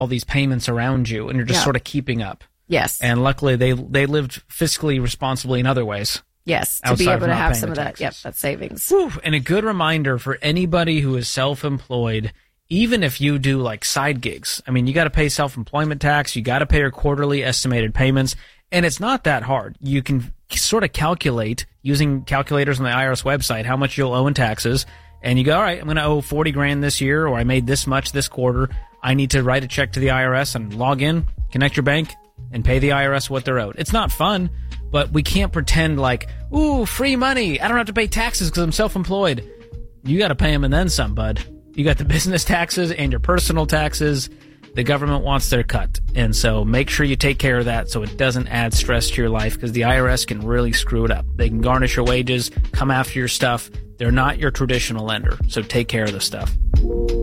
all these payments around you, and you're just sort of keeping up. Yes. And luckily, they lived fiscally responsibly in other ways. Yes, to be able to have some of that, that savings. Whew, and a good reminder for anybody who is self-employed, even if you do like side gigs. I mean, you got to pay self-employment tax, you got to pay your quarterly estimated payments, and it's not that hard. You can sort of calculate using calculators on the IRS website how much you'll owe in taxes, and you go, all right, I'm going to owe $40,000 this year, or I made this much this quarter. I need to write a check to the IRS and log in, connect your bank, and pay the IRS what they're owed. It's not fun, but we can't pretend like, ooh, free money. I don't have to pay taxes because I'm self-employed. You got to pay them and then some, bud. You got the business taxes and your personal taxes. The government wants their cut. And so make sure you take care of that so it doesn't add stress to your life, because the IRS can really screw it up. They can garnish your wages, come after your stuff. They're not your traditional lender. So take care of the stuff.